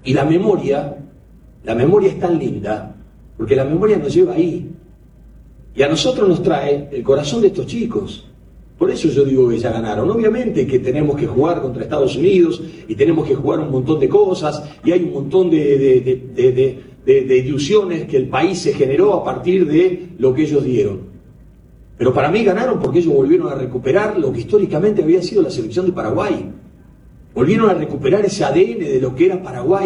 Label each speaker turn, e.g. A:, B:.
A: Y la memoria es tan linda, porque la memoria nos lleva ahí. Y a nosotros nos trae el corazón de estos chicos. Por eso yo digo que ya ganaron. Obviamente que tenemos que jugar contra Estados Unidos y tenemos que jugar un montón de cosas y hay un montón de ilusiones que el país se generó a partir de lo que ellos dieron. Pero para mí ganaron porque ellos volvieron a recuperar lo que históricamente había sido la selección de Paraguay. Volvieron a recuperar ese ADN de lo que era Paraguay.